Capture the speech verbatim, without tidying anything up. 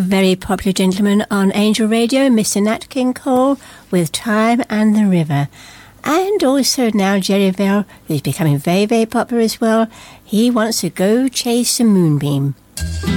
very popular gentleman on Angel Radio, Mister Nat King Cole, with Time and the River. And also now Jerry Bell, who's becoming very, very popular as well. He wants to go chase a moonbeam.